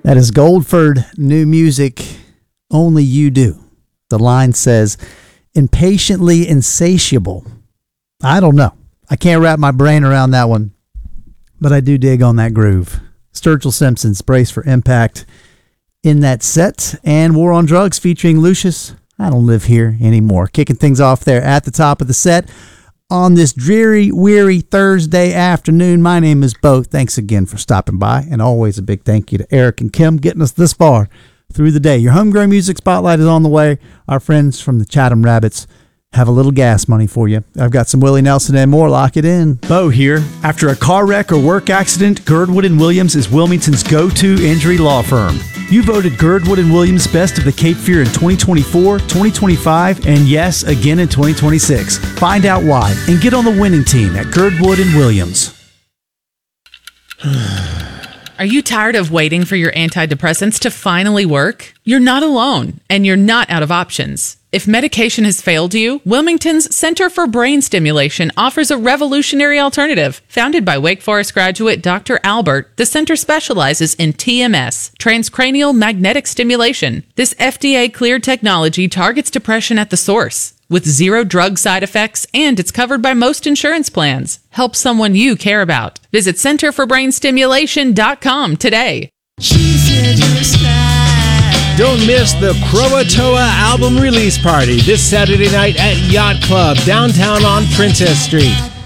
That is Goldford, new music, Only You Do. The line says, impatiently insatiable. I don't know. I can't wrap my brain around that one, but I do dig on that groove. Sturgill Simpson's Brace for Impact in that set, and War on Drugs featuring Lucius, I Don't Live Here Anymore. Kicking things off there at the top of the set on this dreary, weary Thursday afternoon. My name is Bo. Thanks again for stopping by, and always a big thank you to Eric and Kim getting us this far through the day. Your homegrown music spotlight is on the way. Our friends from the Chatham Rabbits have a little gas money for you. I've got some Willie Nelson and more. Lock it in. Bo here. After a car wreck or work accident, Girdwood & Williams is Wilmington's go-to injury law firm. You voted Girdwood & Williams Best of the Cape Fear in 2024, 2025, and yes, again in 2026. Find out why and get on the winning team at Girdwood & Williams. Are you tired of waiting for your antidepressants to finally work? You're not alone, and you're not out of options. If medication has failed you, Wilmington's Center for Brain Stimulation offers a revolutionary alternative. Founded by Wake Forest graduate Dr. Albert, the center specializes in TMS, transcranial magnetic stimulation. This FDA-cleared technology targets depression at the source, with 0 drug side effects, and it's covered by most insurance plans. Help someone you care about. Visit centerforbrainstimulation.com today. Don't miss the Croatoa album release party this Saturday night at Yacht Club, downtown on Princess Street.